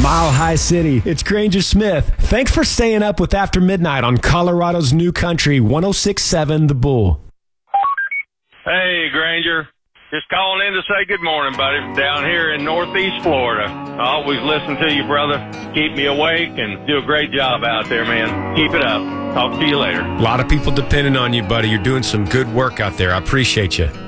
Mile High City, it's Granger Smith. Thanks for staying up with After Midnight on Colorado's New Country 106.7 The Bull. Hey, Granger. Just calling in to say good morning, buddy. Down here in Northeast Florida. I always listen to you, brother. Keep me awake and do a great job out there, man. Keep it up. Talk to you later. A lot of people depending on you, buddy. You're doing some good work out there. I appreciate you.